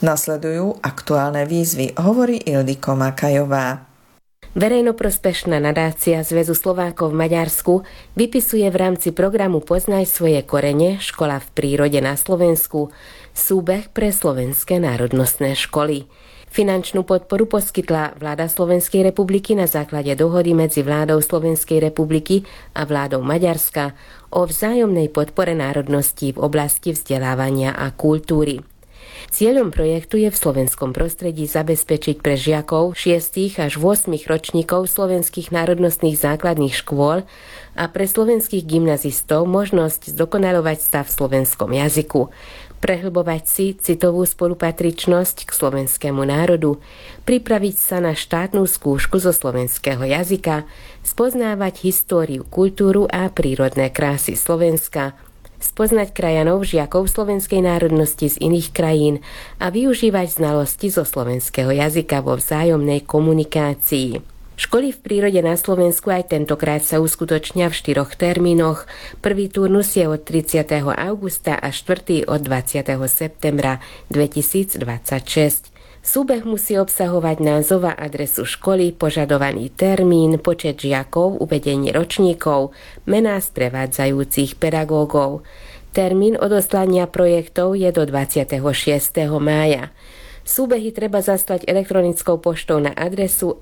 Nasledujú aktuálne výzvy, hovorí Ildiko Makajová. Verejnoprospešná nadácia Zväzu Slovákov v Maďarsku vypisuje v rámci programu Poznaj svoje korene, škola v prírode na Slovensku, súbeh pre slovenské národnostné školy. Finančnú podporu poskytla vláda Slovenskej republiky na základe dohody medzi vládou Slovenskej republiky a vládou Maďarska o vzájomnej podpore národností v oblasti vzdelávania a kultúry. Cieľom projektu je v slovenskom prostredí zabezpečiť pre žiakov 6. až 8. ročníkov slovenských národnostných základných škôl a pre slovenských gymnazistov možnosť zdokonaľovať stav v slovenskom jazyku, prehlbovať si citovú spolupatričnosť k slovenskému národu, pripraviť sa na štátnu skúšku zo slovenského jazyka, spoznávať históriu, kultúru a prírodné krásy Slovenska, spoznať krajanov žiakov slovenskej národnosti z iných krajín a využívať znalosti zo slovenského jazyka vo vzájomnej komunikácii. Školy v prírode na Slovensku aj tentokrát sa uskutočnia v 4 termínoch. Prvý turnus je od 30. augusta a štvrtý od 20. septembra 2026. Súbeh musí obsahovať názov a adresu školy, požadovaný termín, počet žiakov, uvedenie ročníkov, mená sprevádzajúcich pedagógov. Termín odoslania projektov je do 26. mája. Súbehy treba zaslať elektronickou poštou na adresu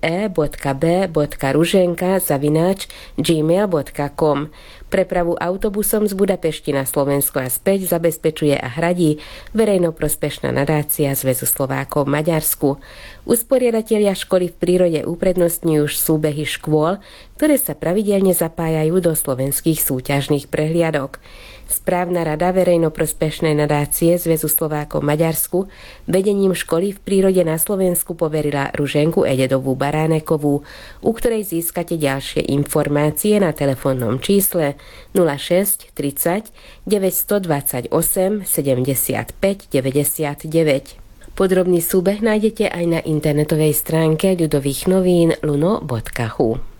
e.b.ruženka@gmail.com. Prepravu autobusom z Budapešti na Slovensko a späť zabezpečuje a hradí verejnoprospešná nadácia Zväzu Slovákov v Maďarsku. Usporiadatelia školy v prírode uprednostňujú súbehy škôl, ktoré sa pravidelne zapájajú do slovenských súťažných prehliadok. Správna rada verejnoprospešnej nadácie Zväzu Slovákov v Maďarsku vedením školy v prírode na Slovensku poverila Ruženku Ededovú Baránekovú, u ktorej získate ďalšie informácie na telefónnom čísle 06 30 928 75 99. Podrobný súbeh nájdete aj na internetovej stránke ľudových novín luno.hu.